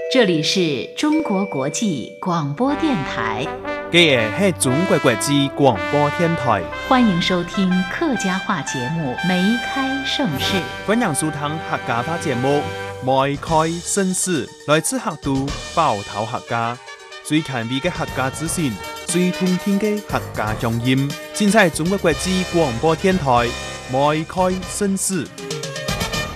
这里是中国国际广播电台。 这个是中国国际广播电台， 欢迎收听客家话节目《梅开盛世》。 欢迎收听客家话节目《梅开盛世》，来自客都包头客家，最权威的客家资讯，最通听的客家乡音，尽在中国国际广播电台《梅开盛世》。